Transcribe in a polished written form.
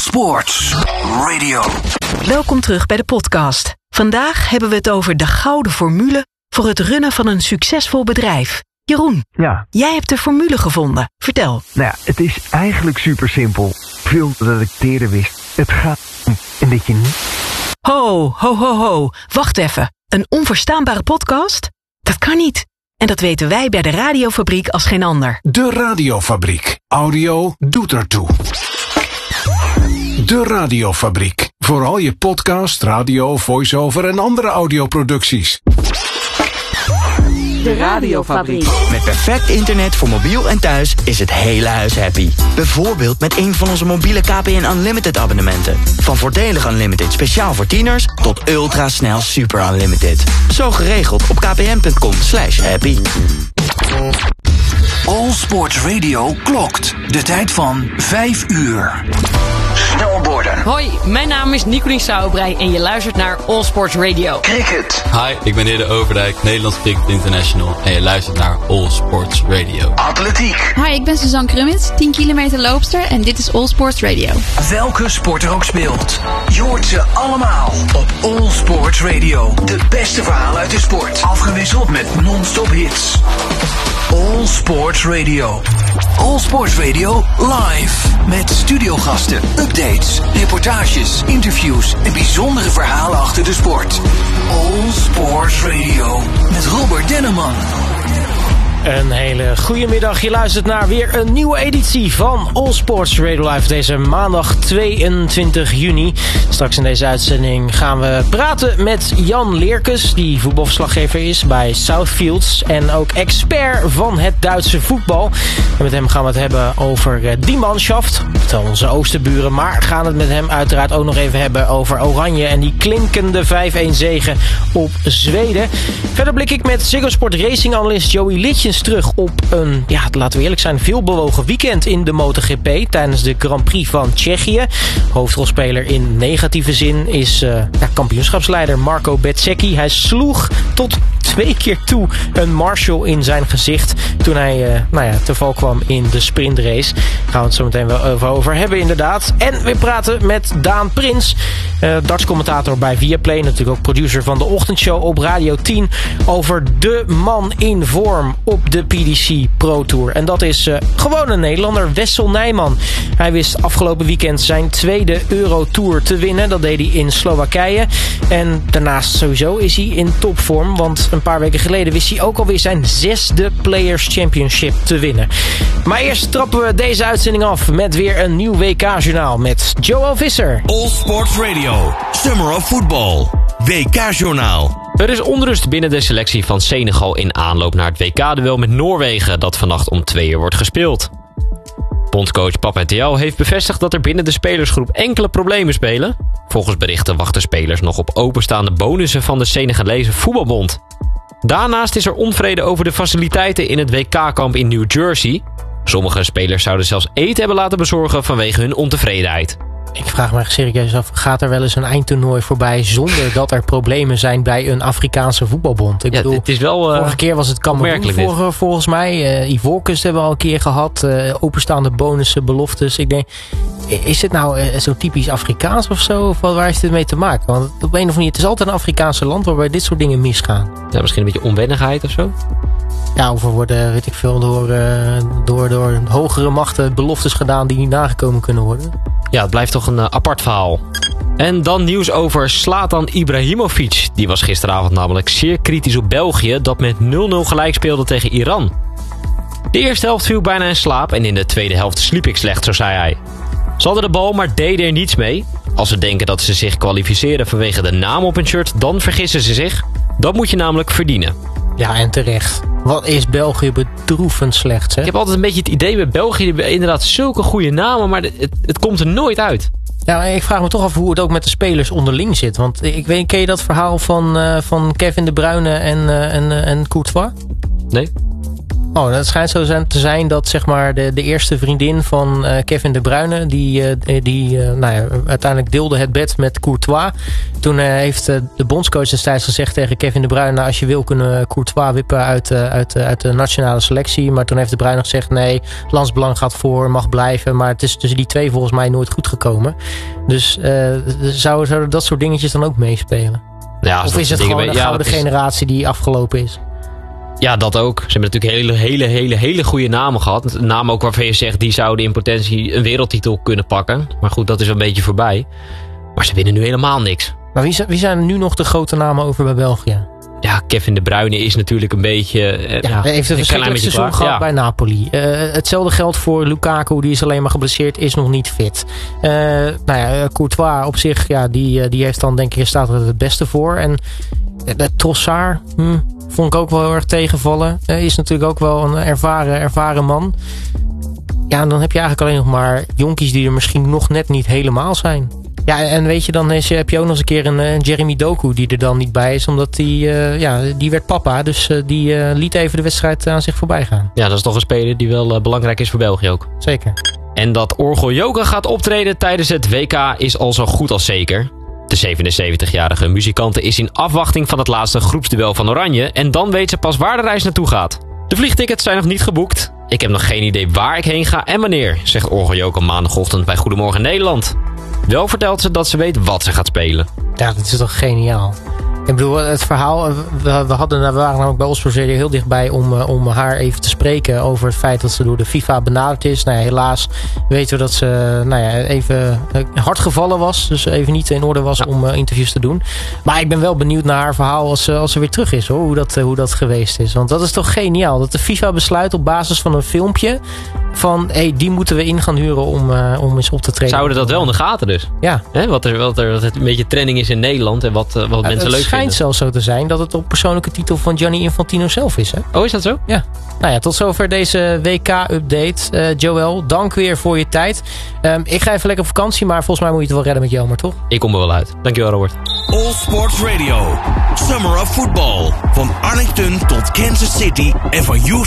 Sports Radio. Welkom terug bij de podcast. Vandaag hebben we het over de gouden formule voor het runnen van een succesvol bedrijf. Jeroen, jij hebt de formule gevonden. Vertel. Nou ja, het is eigenlijk super simpel. Veel dat ik eerder wist. Het gaat om en dat je niet... Ho. Wacht even. Een onverstaanbare podcast? Dat kan niet. En dat weten wij bij de Radiofabriek als geen ander. De Radiofabriek. Audio doet ertoe. De Radiofabriek. Voor al je podcast, radio, voice-over en andere audioproducties. De Radiofabriek. Met perfect internet voor mobiel en thuis is het hele huis happy. Bijvoorbeeld met een van onze mobiele KPN Unlimited abonnementen. Van voordelig Unlimited speciaal voor tieners tot ultrasnel super unlimited. Zo geregeld op kpn.com/happy. All Sports Radio klokt. De tijd van 5 uur. Snowboarden. Hoi, mijn naam is Nicolien Sauerbrei en je luistert naar All Sports Radio. Cricket. Hi, ik ben Hidde Overdijk, Nederlands Cricket International en je luistert naar All Sports Radio. Atletiek. Hi, ik ben Suzanne Krummits, 10 kilometer loopster en dit is All Sports Radio. Welke sport er ook speelt, je hoort ze allemaal op All Sports Radio. De beste verhalen uit de sport, afgewisseld met non-stop hits. All Sports Radio. All Sports Radio live. Met studiogasten, updates, reportages, interviews en bijzondere verhalen achter de sport. All Sports Radio. Met Robert Denneman. Een hele goede middag. Je luistert naar weer een nieuwe editie van All Sports Radio Live. Deze maandag 22 juni. Straks in deze uitzending gaan we praten met Jan Leerkes, die voetbalverslaggever is bij Southfields en ook expert van het Duitse voetbal. En met hem gaan we het hebben over die manschaft, onze oosterburen, maar gaan het met hem uiteraard ook nog even hebben over Oranje en die klinkende 5-1 zege op Zweden. Verder blik ik met Ziggo Sport Racing analyst Joey Litjens terug op een, laten we eerlijk zijn, veelbewogen weekend in de MotoGP tijdens de Grand Prix van Tsjechië. Hoofdrolspeler in negatieve zin is kampioenschapsleider Marco Bezzecchi. Hij sloeg tot 2 keer toe een Marshall in zijn gezicht toen hij te val kwam in de sprintrace. Daar gaan we het zo meteen wel over hebben inderdaad. En we praten met Daan Prins, dartscommentator bij Viaplay, natuurlijk ook producer van de ochtendshow op Radio 10, over de man in vorm op de PDC Pro Tour. En dat is gewoon een Nederlander, Wessel Nijman. Hij wist afgelopen weekend zijn tweede Eurotour te winnen. Dat deed hij in Slowakije. En daarnaast sowieso is hij in topvorm, want een paar weken geleden wist hij ook alweer zijn 6e Players Championship te winnen. Maar eerst trappen we deze uitzending af met weer een nieuw WK-journaal met Joel Visser. All Sports Radio, Summer of Football, WK-journaal. Er is onrust binnen de selectie van Senegal in aanloop naar het WK-duel met Noorwegen dat vannacht om 2 uur wordt gespeeld. Bondscoach Pape Thiaw heeft bevestigd dat er binnen de spelersgroep enkele problemen spelen. Volgens berichten wachten spelers nog op openstaande bonussen van de Senegalese voetbalbond. Daarnaast is er onvrede over de faciliteiten in het WK-kamp in New Jersey. Sommige spelers zouden zelfs eten hebben laten bezorgen vanwege hun ontevredenheid. Ik vraag me echt serieus af, gaat er wel eens een eindtoernooi voorbij zonder dat er problemen zijn bij een Afrikaanse voetbalbond? Ik bedoel, het is wel, vorige keer was het Cameroen volgens mij. Ivoorkust hebben we al een keer gehad. Openstaande bonussen, beloftes. Ik denk, is het nou zo typisch Afrikaans of zo? Of waar is dit mee te maken? Want op een of andere manier, het is altijd een Afrikaanse land waarbij dit soort dingen misgaan. Ja, misschien een beetje onwennigheid of zo? Ja, of er worden, weet ik veel, door hogere machten beloftes gedaan die niet nagekomen kunnen worden. Ja, het blijft toch een apart verhaal. En dan nieuws over Zlatan Ibrahimovic. Die was gisteravond namelijk zeer kritisch op België dat met 0-0 gelijk speelde tegen Iran. De eerste helft viel bijna in slaap en in de tweede helft sliep ik slecht, zo zei hij. Ze hadden de bal, maar deden er niets mee. Als ze denken dat ze zich kwalificeren vanwege de naam op hun shirt, dan vergissen ze zich. Dat moet je namelijk verdienen. Ja, en terecht. Wat is België bedroevend slecht, hè? Ik heb altijd een beetje het idee bij België, die hebben inderdaad zulke goede namen, maar het komt er nooit uit. Ja, ik vraag me toch af hoe het ook met de spelers onderling zit. Want ken je dat verhaal van Kevin De Bruyne en Courtois? Nee. Oh, dat schijnt zo te zijn dat zeg maar de eerste vriendin van Kevin De Bruyne... die uiteindelijk deelde het bed met Courtois. Toen heeft de bondscoach destijds gezegd tegen Kevin De Bruyne... als je wil kunnen we Courtois wippen uit de nationale selectie. Maar toen heeft De Bruyne gezegd... nee, landsbelang gaat voor, mag blijven. Maar het is tussen die twee volgens mij nooit goed gekomen. Dus zouden dat soort dingetjes dan ook meespelen? Ja, of is het gewoon een gouden generatie die afgelopen is? Ja, dat ook. Ze hebben natuurlijk hele goede namen gehad. Namen ook waarvan je zegt, die zouden in potentie een wereldtitel kunnen pakken. Maar goed, dat is een beetje voorbij. Maar ze winnen nu helemaal niks. Maar wie zijn er nu nog de grote namen over bij België? Ja, Kevin De Bruyne is natuurlijk een beetje... Hij heeft een verschrikkelijk seizoen gehad bij Napoli. Hetzelfde geldt voor Lukaku, die is alleen maar geblesseerd, is nog niet fit. Courtois op zich, die heeft dan denk ik, staat er het beste voor. En Trossard, vond ik ook wel heel erg tegenvallen. Is natuurlijk ook wel een ervaren man. Ja, en dan heb je eigenlijk alleen nog maar jonkies die er misschien nog net niet helemaal zijn. Ja, en weet je, dan heb je ook nog eens een keer een Jeremy Doku die er dan niet bij is. Omdat die werd papa. Dus die liet even de wedstrijd aan zich voorbij gaan. Ja, dat is toch een speler die wel belangrijk is voor België ook. Zeker. En dat Orgel Yoga gaat optreden tijdens het WK is al zo goed als zeker. De 77-jarige muzikante is in afwachting van het laatste groepsduel van Oranje. En dan weet ze pas waar de reis naartoe gaat. De vliegtickets zijn nog niet geboekt. Ik heb nog geen idee waar ik heen ga en wanneer, zegt Orgel Yoga maandagochtend bij Goedemorgen Nederland. Wel vertelt ze dat ze weet wat ze gaat spelen. Ja, dat is toch geniaal. Ik bedoel, het verhaal... We waren namelijk bij All Sports Radio heel dichtbij om haar even te spreken over het feit dat ze door de FIFA benaderd is. Nou ja, helaas weten we dat ze even hard gevallen was. Dus even niet in orde was om interviews te doen. Maar ik ben wel benieuwd naar haar verhaal als ze weer terug is, hoor. Hoe dat geweest is. Want dat is toch geniaal. Dat de FIFA besluit op basis van een filmpje van, die moeten we in gaan huren om eens op te treden. Zouden dat wel in de gaten dus? Ja. Wat het een beetje trending is in Nederland en wat mensen leuk vinden. Het schijnt zelfs zo te zijn dat het op persoonlijke titel van Gianni Infantino zelf is. Hè? Oh, is dat zo? Ja. Nou ja, tot zover deze WK-update. Joël, dank weer voor je tijd. Ik ga even lekker op vakantie, maar volgens mij moet je het wel redden met Jelmer, toch? Ik kom er wel uit. Dankjewel, Robert. All Sports Radio. Summer of Football. Van Arlington tot Kansas City en van Houston